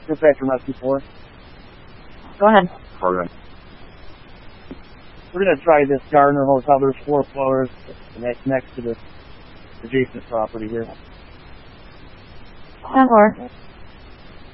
Dispatcher Rescue 4. Go ahead. Alright. We're going to try this Gardner Hotel. There's 4 floors, and that's next to this adjacent property here. 10-4.